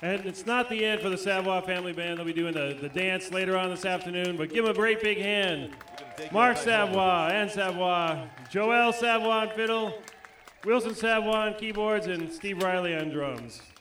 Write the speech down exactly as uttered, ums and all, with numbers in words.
And it's not the end for the Savoie Family Band. They'll be doing the, the dance later on this afternoon, but give them a great big hand. Mark Savoie, Anne Savoie, Joel Savoie on fiddle, Wilson Savoie on keyboards, and Steve Riley on drums.